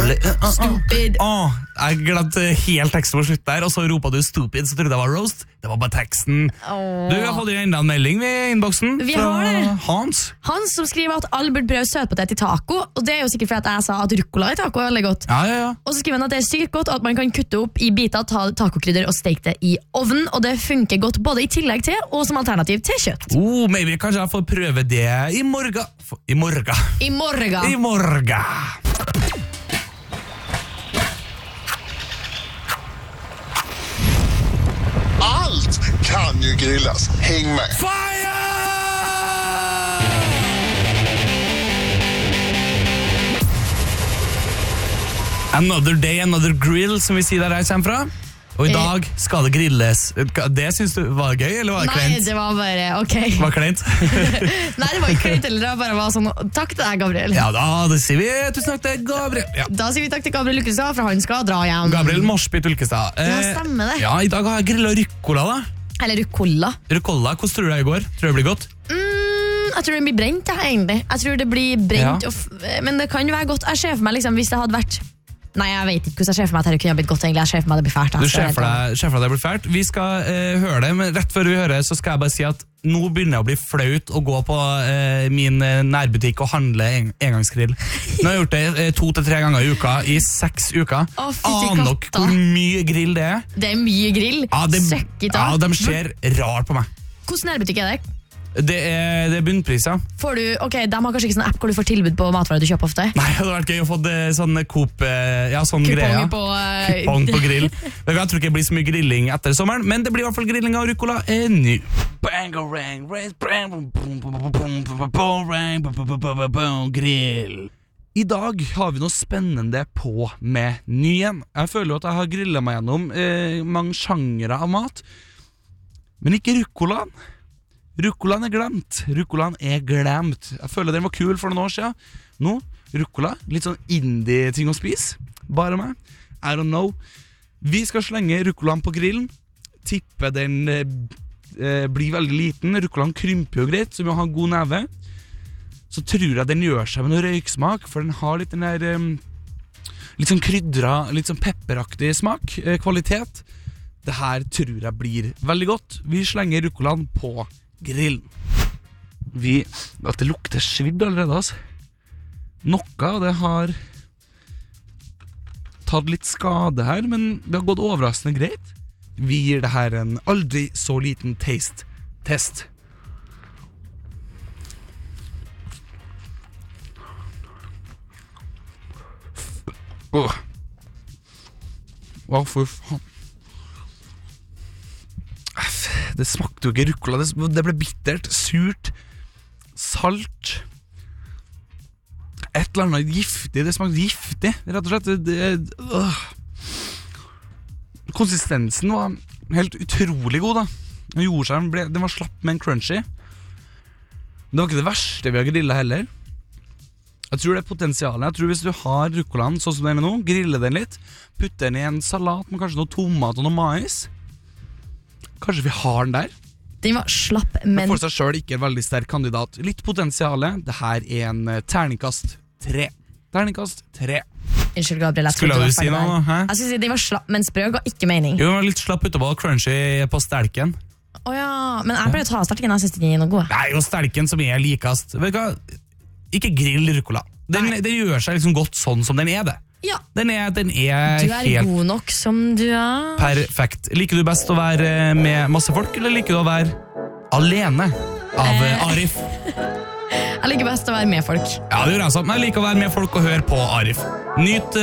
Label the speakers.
Speaker 1: Stupid.
Speaker 2: Jeg glemte helt teksten på slutt der, og så ropet du stupid, så trodde jeg var roast. Det var bare teksten. Du har fått enda en melding ved innboksen
Speaker 1: Vi
Speaker 2: fra
Speaker 1: har det.
Speaker 2: Hans.
Speaker 1: Hans som skriver at alle burde prøve søtpotet i taco, og det er jo sikkert fordi at jeg sa at rucola i taco er veldig godt.
Speaker 2: Ja.
Speaker 1: Og så skriver han at det er sykt godt at man kan kutte opp i biter, ta tacokrydder og steke det i ovnen, og det funker godt både i tillegg til og som alternativ til kjøtt.
Speaker 2: Maybe kanskje jeg får prøve det i morgen. I morgen.
Speaker 3: Allt kan ju grillas. Häng med.
Speaker 2: Fire! Another day, another grill, som vi sier der jeg kommer fra. Og i dag skal det grilles. Det synes du var gøy, eller var det kleint?
Speaker 1: Nei, det var bare, ok.
Speaker 2: Var kleint?
Speaker 1: Nei, det var ikke kleint, eller det bare var sånn, takk til deg, Gabriel.
Speaker 2: Ja da, det sier vi. Tusen takk til Gabriel. Ja.
Speaker 1: Da sier vi takk til Gabriel Lukkestad, for han skal dra hjem.
Speaker 2: Gabriel Morsbyt Ulkestad.
Speaker 1: Ja, stemmer det.
Speaker 2: Ja, i dag har jeg grillet rucola da.
Speaker 1: Eller rucola.
Speaker 2: Rucola, hvordan tror du det går? Tror du det blir godt?
Speaker 1: Jeg tror det blir brent, egentlig. Jeg tror det blir brent, men det kan jo være godt. Jeg ser for meg liksom, hvis det hadde vært... Nei, jeg vet ikke hvordan jeg ser for meg at det kunne ha blitt godt egentlig. Jeg ser for meg at det blir fælt.
Speaker 2: Du ser for deg at det blir fælt. Vi skal høre det, men rett før vi hører så skal jeg bare si at nå begynner jeg å bli flaut å gå på min nærbutikk og handle engangsgrill. Nå har jeg gjort det 2 til 3 ganger i uka, i 6 uker. Aner nok hvor mye grill det er.
Speaker 1: Det er mye grill. Søkk i dag.
Speaker 2: Ja, de ser rart på meg.
Speaker 1: Hvordan nærbutikk er det?
Speaker 2: Det er bunnpriser.
Speaker 1: Får du, de har kanskje ikke sånn app hvor du får tilbud på matvarer du kjøper ofte?
Speaker 2: Nei, det hadde vært gøy å få sånn Coop, sånn greier. Kupong på grill. Jeg tror ikke det blir så mye grilling etter sommeren, men det blir i hvert fall grilling av rucola nå. Grill. I dag har vi noe spennende på menyen. Jeg føler jo at jeg har grillet meg gjennom mange sjangere av mat, men ikke rucolaen. Rucolaen er glemt. Jeg føler den var kul for noen år siden. Nå, rucola, litt sånn indie-ting å spise. Bare meg. I don't know. Vi skal slenge rucolaen på grillen. Tippe den blir veldig liten. Rucolaen krymper jo greit, så vi må ha en god neve. Så tror jeg den gjør seg med noe røyksmak, for den har litt den der litt sånn krydra, litt sånn pepperaktig smak, kvalitet. Det her tror jeg blir veldig godt. Vi slenger rucolaen på grillen. At det lukter svidd allerede, altså. Noe av det har tatt litt skade her, men det har gått overraskende greit. Vi gir det her en aldri så liten taste-test. Hva for faen? Det smakte jo ikke rucola. Det ble bittert, surt, salt, et eller annet giftig. Det smakte giftig, rett og slett. Konsistensen var helt utrolig god da. Den var slapp, men crunchy. Det var ikke det verste vi har grillet heller. Jeg tror det er potensialet. Jeg tror hvis du har rucolaen sånn som den er nå, grille den litt, putte den i en salat med kanskje noe tomat og noe mais. Kanskje vi har den der.
Speaker 1: Den var slapp, men...
Speaker 2: For seg selv ikke en veldig sterk kandidat. Litt potensiale. Det her er en terningkast 3. Terningkast 3.
Speaker 1: Unnskyld, Gabriel.
Speaker 2: Skulle du si noe? Hæ?
Speaker 1: Jeg synes den var slapp, men sprø ga ikke mening.
Speaker 2: Jo, den var litt slapp utenpå, crunchy på stelken.
Speaker 1: Åja, men jeg pleier å ta stelken. Jeg synes den er noe god.
Speaker 2: Nei, og stelken som er likast. Vet du hva? Ikke grill rucola. Den gjør seg liksom godt sånn som den er det.
Speaker 1: Ja.
Speaker 2: Den er
Speaker 1: du er
Speaker 2: helt
Speaker 1: god nok som du er.
Speaker 2: Perfekt. Liker du best å være med masse folk, eller liker du å være alene av Arif?
Speaker 1: Jeg liker best å være med folk.
Speaker 2: Ja, det gjør jeg sånn. Jeg liker å være med folk og høre på Arif. Nyt